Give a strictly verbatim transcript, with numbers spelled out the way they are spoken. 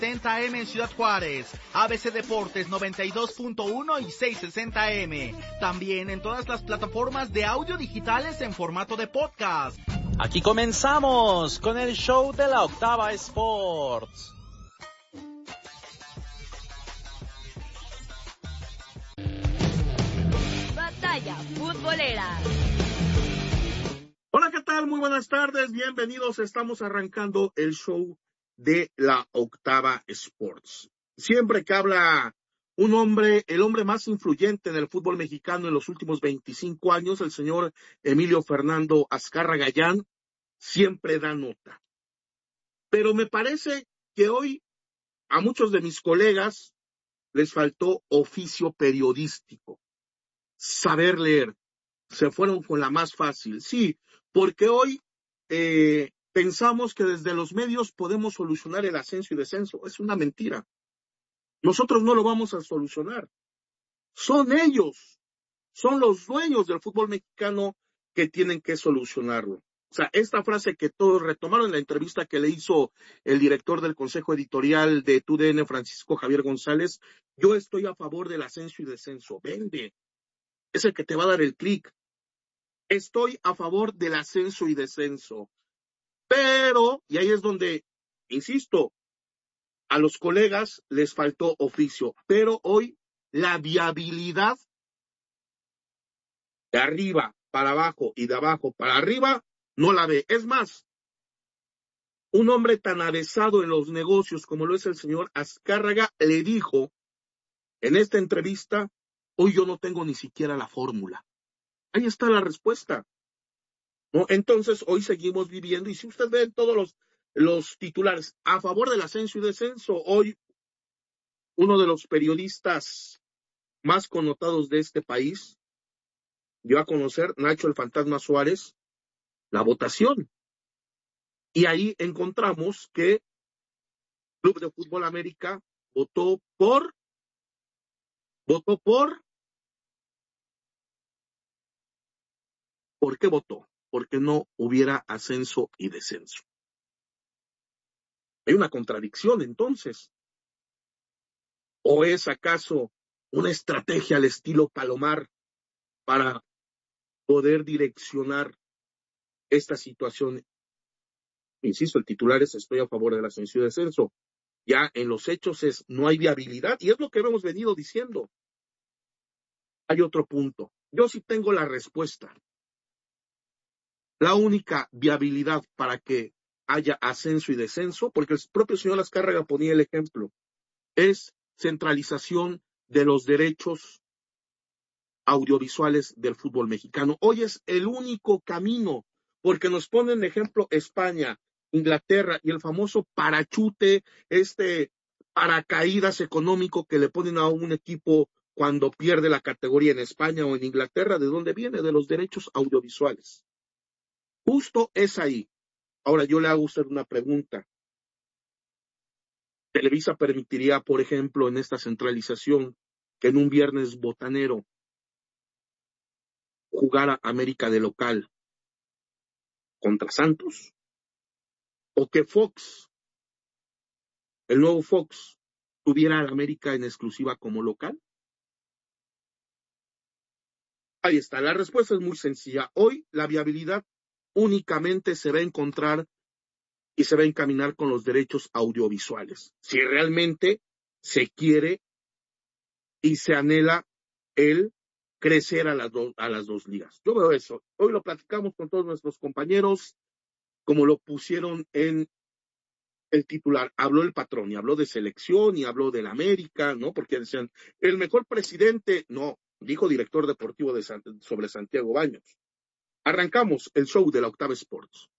sesenta eme en Ciudad Juárez, A B C Deportes noventa y dos punto uno y seiscientos sesenta eme. También en todas las plataformas de audio digitales en formato de podcast. Aquí comenzamos con el show de la Octava Sports. Batalla futbolera. Hola, ¿qué tal? Muy buenas tardes, bienvenidos. Estamos arrancando el show de la Octava Sports. Siempre que habla un hombre, el hombre más influyente en el fútbol mexicano en los últimos veinticinco años, el señor Emilio Fernando Azcárraga Gallán, siempre da nota. Pero me parece que hoy a muchos de mis colegas les faltó oficio periodístico, saber leer. Se fueron con la más fácil, sí, porque hoy eh, pensamos que desde los medios podemos solucionar el ascenso y descenso. Es una mentira. Nosotros no lo vamos a solucionar. Son ellos, son los dueños del fútbol mexicano que tienen que solucionarlo. O sea, esta frase que todos retomaron en la entrevista que le hizo el director del Consejo Editorial de T U D N, Francisco Javier González, yo estoy a favor del ascenso y descenso. Vende, es el que te va a dar el clic. Estoy a favor del ascenso y descenso. Pero, y ahí es donde, insisto, a los colegas les faltó oficio. Pero hoy la viabilidad de arriba para abajo y de abajo para arriba no la ve. Es más, un hombre tan avesado en los negocios como lo es el señor Azcárraga le dijo en esta entrevista, hoy yo no tengo ni siquiera la fórmula. Ahí está la respuesta. ¿No? Entonces, hoy seguimos viviendo, y si usted ve todos los, los titulares a favor del ascenso y descenso, hoy uno de los periodistas más connotados de este país dio a conocer, Nacho el Fantasma Suárez, la votación. Y ahí encontramos que Club de Fútbol América votó por, votó por, ¿por qué votó? Porque no hubiera ascenso y descenso. Hay una contradicción entonces. ¿O es acaso una estrategia al estilo Palomar para poder direccionar esta situación? Insisto, el titular es estoy a favor del ascenso y descenso. Ya en los hechos es no hay viabilidad, y es lo que hemos venido diciendo. Hay otro punto. Yo sí tengo la respuesta. La única viabilidad para que haya ascenso y descenso, porque el propio señor Azcárraga ponía el ejemplo, es centralización de los derechos audiovisuales del fútbol mexicano. Hoy es el único camino, porque nos ponen de ejemplo España, Inglaterra y el famoso parachute, este paracaídas económico que le ponen a un equipo cuando pierde la categoría en España o en Inglaterra. ¿De dónde viene? De los derechos audiovisuales. Justo es ahí. Ahora yo le hago a usted una pregunta. Televisa permitiría, por ejemplo, en esta centralización, que en un viernes botanero jugara América de local contra Santos, o que Fox, el nuevo Fox, tuviera a América en exclusiva como local. Ahí está, la respuesta es muy sencilla. Hoy la viabilidad únicamente se va a encontrar y se va a encaminar con los derechos audiovisuales. Si realmente se quiere y se anhela el crecer a las, do, a las dos ligas. Yo veo eso. Hoy lo platicamos con todos nuestros compañeros, como lo pusieron en el titular. Habló el patrón y habló de selección y habló del América, ¿no? Porque decían, el mejor presidente, no, dijo director deportivo de San, sobre Santiago Baños. Arrancamos el show de la Octava Sports.